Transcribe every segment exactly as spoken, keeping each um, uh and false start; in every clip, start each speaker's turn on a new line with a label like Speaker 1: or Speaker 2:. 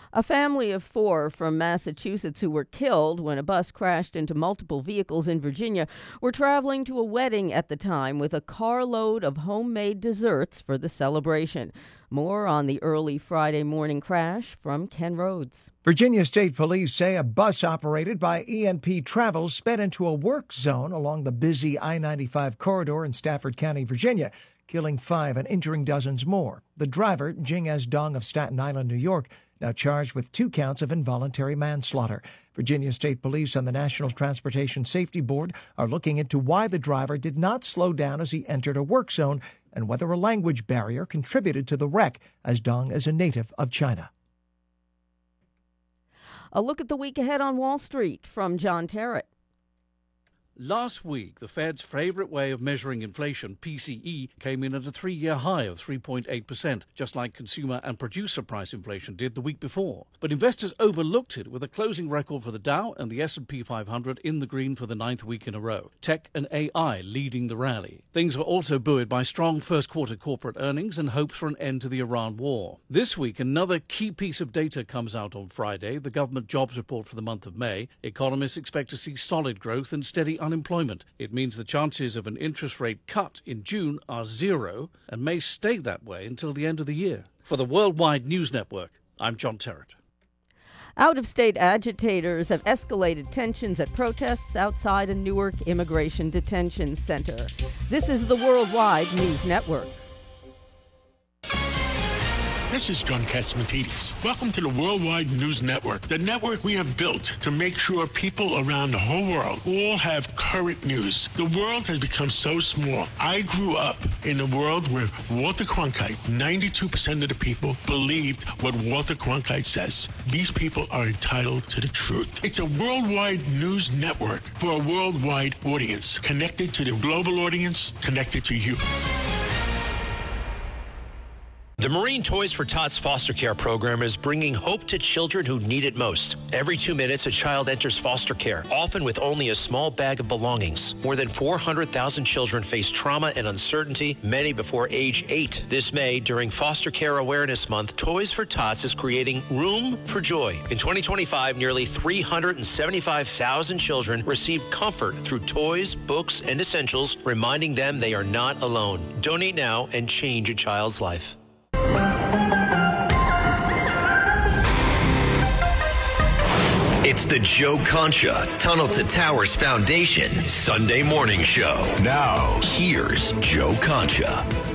Speaker 1: A family of four from Massachusetts who were killed when a bus crashed into multiple vehicles in Virginia were traveling to a wedding at the time with a carload of homemade desserts for the celebration. More on the early Friday morning crash from Ken Rhodes.
Speaker 2: Virginia State Police say a bus operated by E and P Travels sped into a work zone along the busy I ninety-five corridor in Stafford County, Virginia, killing five and injuring dozens more. The driver, Jing S. Dong of Staten Island, New York, now charged with two counts of involuntary manslaughter. Virginia State Police and the National Transportation Safety Board are looking into why the driver did not slow down as he entered a work zone and whether a language barrier contributed to the wreck, as Dong is a native of China.
Speaker 1: A look at the week ahead on Wall Street from John Terrett.
Speaker 3: Last week, the Fed's favorite way of measuring inflation, P C E, came in at a three-year high of three point eight percent, just like consumer and producer price inflation did the week before. But investors overlooked it with a closing record for the Dow and the S and P five hundred in the green for the ninth week in a row. Tech and A I leading the rally. Things were also buoyed by strong first-quarter corporate earnings and hopes for an end to the Iran war. This week, another key piece of data comes out on Friday, the government jobs report for the month of May. Economists expect to see solid growth and steady unemployment. It means the chances of an interest rate cut in June are zero and may stay that way until the end of the year. For the Worldwide News Network, I'm John Terrett.
Speaker 1: Out-of-state agitators have escalated tensions at protests outside a Newark Immigration Detention Center. This is the Worldwide News Network.
Speaker 4: This is John Catsimatidis. Welcome to the Worldwide News Network, the network we have built to make sure people around the whole world all have current news. The world has become so small. I grew up in a world where Walter Cronkite, ninety-two percent of the people believed what Walter Cronkite says. These people are entitled to the truth. It's a worldwide news network for a worldwide audience, connected to the global audience, connected to you.
Speaker 5: The Marine Toys for Tots foster care program is bringing hope to children who need it most. Every two minutes, a child enters foster care, often with only a small bag of belongings. More than four hundred thousand children face trauma and uncertainty, many before age eight. This May, during Foster Care Awareness Month, Toys for Tots is creating Room for Joy. In twenty twenty-five, nearly three hundred seventy-five thousand children received comfort through toys, books, and essentials, reminding them they are not alone. Donate now and change a child's life.
Speaker 6: It's the Joe Concha Tunnel to Towers Foundation Sunday Morning Show. Now, here's Joe Concha.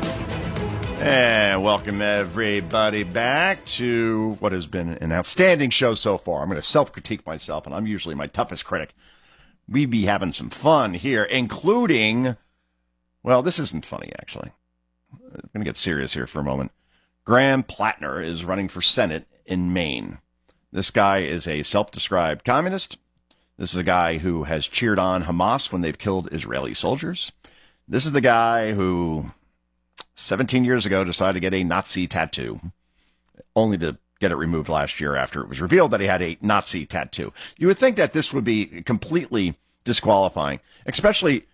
Speaker 7: And welcome everybody back to what has been an outstanding show so far. I'm going to self-critique myself, and I'm usually my toughest critic. We be having some fun here, including, well, this isn't funny, actually. I'm going to get serious here for a moment. Graham Plattner is running for Senate in Maine. This guy is a self-described communist. This is a guy who has cheered on Hamas when they've killed Israeli soldiers. This is the guy who seventeen years ago decided to get a Nazi tattoo, only to get it removed last year after it was revealed that he had a Nazi tattoo. You would think that this would be completely disqualifying, especially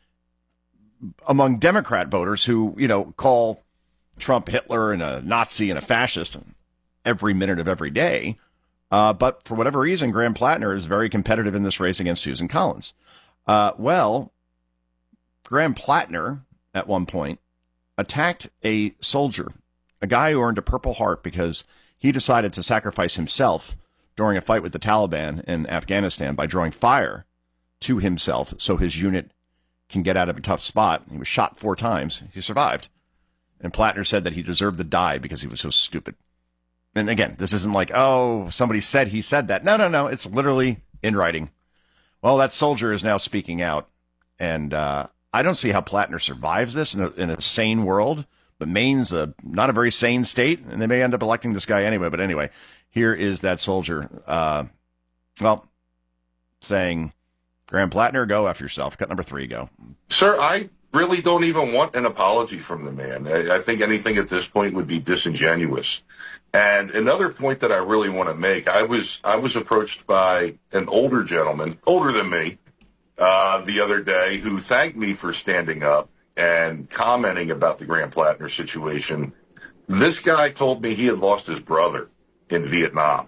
Speaker 7: among Democrat voters who, you know, call Trump Hitler and a Nazi and a fascist every minute of every day. Uh, but for whatever reason, Graham Plattner is very competitive in this race against Susan Collins. Uh, well, Graham Plattner, at one point, attacked a soldier, a guy who earned a Purple Heart because he decided to sacrifice himself during a fight with the Taliban in Afghanistan by drawing fire to himself so his unit can get out of a tough spot. He was shot four times. He survived. And Plattner said that he deserved to die because he was so stupid. And again, this isn't like, oh, somebody said he said that. No, no, no. It's literally in writing. Well, that soldier is now speaking out. And uh, I don't see how Plattner survives this in a, in a sane world. But Maine's a, not a very sane state, and they may end up electing this guy anyway. But anyway, here is that soldier, uh, well, saying, Graham Plattner, go after yourself. Cut number three, go.
Speaker 8: Sir, I really don't even want an apology from the man. I, I think anything at this point would be disingenuous. And another point that I really want to make, I was I was approached by an older gentleman, older than me, uh, the other day, who thanked me for standing up and commenting about the Graham Plattner situation. This guy told me he had lost his brother in Vietnam.